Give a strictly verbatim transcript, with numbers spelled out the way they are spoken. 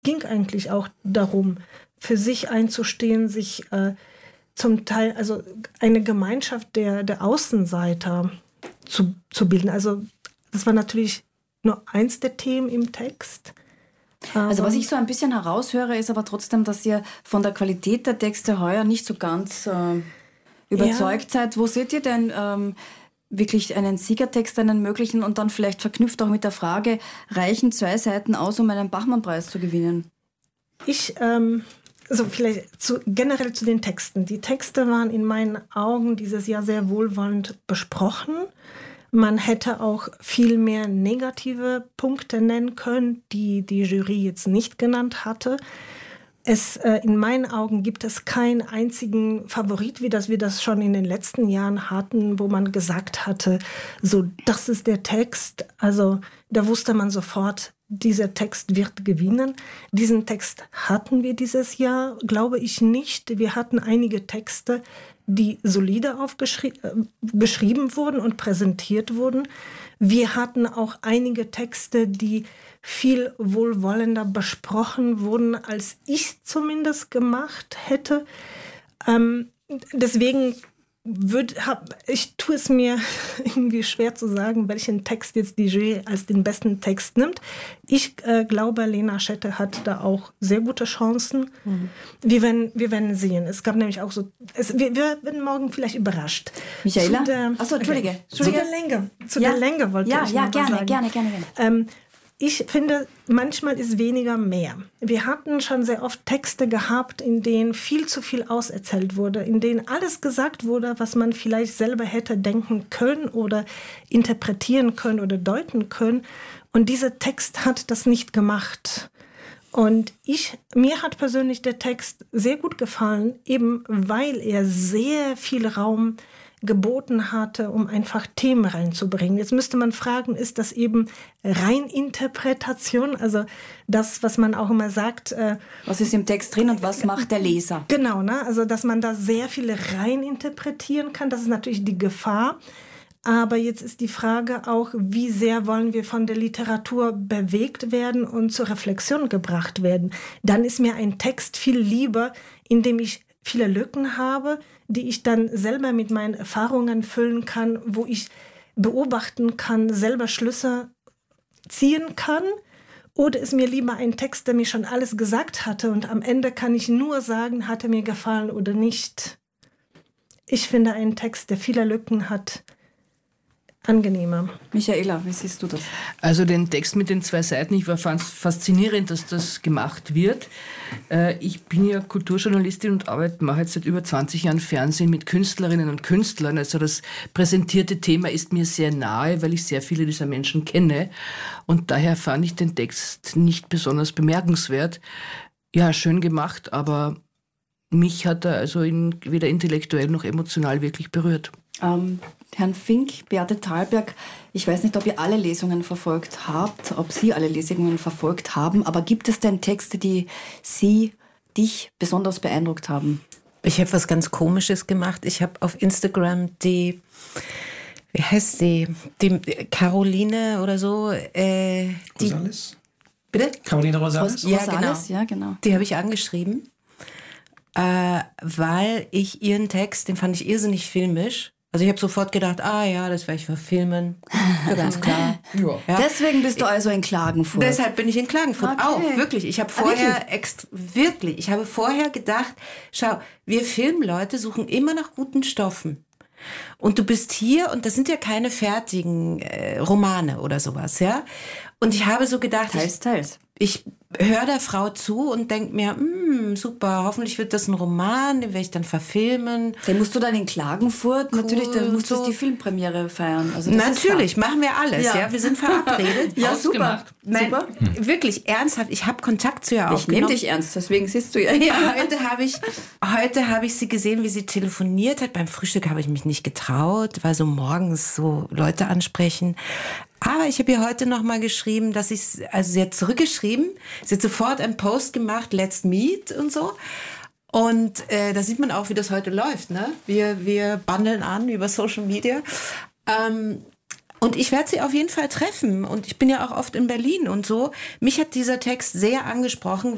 ging eigentlich auch darum, für sich einzustehen, sich äh, zum Teil, also eine Gemeinschaft der, der Außenseiter zu, zu bilden. Also das war natürlich nur eins der Themen im Text. Also was ich so ein bisschen heraushöre, ist aber trotzdem, dass ihr von der Qualität der Texte heuer nicht so ganz äh, überzeugt ja. seid. Wo seht ihr denn ähm, wirklich einen Siegertext, einen möglichen und dann vielleicht verknüpft auch mit der Frage, reichen zwei Seiten aus, um einen Bachmann-Preis zu gewinnen? Ich, ähm, also vielleicht zu, generell zu den Texten. Die Texte waren in meinen Augen dieses Jahr sehr wohlwollend besprochen. Man hätte auch viel mehr negative Punkte nennen können, die die Jury jetzt nicht genannt hatte. Es, äh, in meinen Augen gibt es keinen einzigen Favorit, wie das wir das schon in den letzten Jahren hatten, wo man gesagt hatte, so, das ist der Text. Also da wusste man sofort, dieser Text wird gewinnen. Diesen Text hatten wir dieses Jahr, glaube ich nicht. Wir hatten einige Texte, die solide aufgeschrieben wurden und präsentiert wurden. Wir hatten auch einige Texte, die viel wohlwollender besprochen wurden, als ich zumindest gemacht hätte. Ähm, deswegen würd, hab, ich tue es mir irgendwie schwer zu sagen, welchen Text jetzt die Jury als den besten Text nimmt. Ich äh, glaube, Lena Schette hat da auch sehr gute Chancen. Mhm. Wir, werden, wir werden sehen. Es gab nämlich auch so, es, wir, wir werden morgen vielleicht überrascht. Michaela? Der, Achso, Entschuldige. Okay. Entschuldige. Zu der Länge, zu ja. der Länge wollte ja, ich ja, mal gerne, sagen. gerne, gerne, gerne. Ähm, Ich finde, manchmal ist weniger mehr. Wir hatten schon sehr oft Texte gehabt, in denen viel zu viel auserzählt wurde, in denen alles gesagt wurde, was man vielleicht selber hätte denken können oder interpretieren können oder deuten können. Und dieser Text hat das nicht gemacht. Und ich, mir hat persönlich der Text sehr gut gefallen, eben weil er sehr viel Raum geboten hatte, um einfach Themen reinzubringen. Jetzt müsste man fragen, ist das eben Reininterpretation? Also das, was man auch immer sagt. Äh, was ist im Text drin und was macht der Leser? Genau, ne? Also dass man da sehr viel reininterpretieren kann, das ist natürlich die Gefahr. Aber jetzt ist die Frage auch, wie sehr wollen wir von der Literatur bewegt werden und zur Reflexion gebracht werden. Dann ist mir ein Text viel lieber, in dem ich viele Lücken habe, die ich dann selber mit meinen Erfahrungen füllen kann, wo ich beobachten kann, selber Schlüsse ziehen kann. Oder ist mir lieber ein Text, der mir schon alles gesagt hatte und am Ende kann ich nur sagen, hat er mir gefallen oder nicht. Ich finde einen Text, der viele Lücken hat, angenehmer. Michaela, wie siehst du das? Also den Text mit den zwei Seiten, ich war faszinierend, dass das gemacht wird. Ich bin ja Kulturjournalistin und arbeite, mache jetzt seit über zwanzig Jahren Fernsehen mit Künstlerinnen und Künstlern. Also das präsentierte Thema ist mir sehr nahe, weil ich sehr viele dieser Menschen kenne. Und daher fand ich den Text nicht besonders bemerkenswert. Ja, schön gemacht, aber mich hat er also in, weder intellektuell noch emotional wirklich berührt. Ähm, Herrn Fink, Beate Thalberg, ich weiß nicht, ob ihr alle Lesungen verfolgt habt, ob Sie alle Lesungen verfolgt haben, aber gibt es denn Texte, die Sie, dich besonders beeindruckt haben? Ich habe was ganz Komisches gemacht. Ich habe auf Instagram die, wie heißt sie, die Caroline oder so. Äh, die, Rosales? Bitte? Caroline Rosales? Ja, Rosales, genau. Ja, genau. Die habe ich angeschrieben, äh, weil ich ihren Text, den fand ich irrsinnig filmisch. Also ich habe sofort gedacht, ah ja, das werde ich verfilmen. Ja, ganz klar. Ja. Ja. Deswegen bist du also in Klagenfurt. Deshalb bin ich in Klagenfurt Okay. auch, wirklich. Ich habe vorher, ah, extra, wirklich, ich habe vorher gedacht, schau, wir Filmleute suchen immer nach guten Stoffen. Und du bist hier und das sind ja keine fertigen äh, Romane oder sowas, ja. Und ich habe so gedacht, teils, teils. ich, ich höre der Frau zu und denke mir, mm, super, hoffentlich wird das ein Roman, den werde ich dann verfilmen. Den musst du dann in Klagenfurt, cool, natürlich, dann musst so. du die Filmpremiere feiern. Also das natürlich, machen wir alles, ja. ja. Wir sind verabredet. Ja, super. Nein, super. Wirklich, ernsthaft, ich habe Kontakt zu ihr ich aufgenommen. Ich nehme dich ernst, deswegen siehst du ja. ja. Heute habe ich, heute habe ich sie gesehen, wie sie telefoniert hat. Beim Frühstück habe ich mich nicht getraut, weil so morgens so Leute ansprechen. Aber ich habe ihr heute noch mal geschrieben, dass ich, also sie hat zurückgeschrieben, sie hat sofort einen Post gemacht, let's meet und so. Und äh, da sieht man auch, wie das heute läuft, ne? Wir, wir bundeln an über Social Media. Ähm, und ich werde sie auf jeden Fall treffen. Und ich bin ja auch oft in Berlin und so. Mich hat dieser Text sehr angesprochen,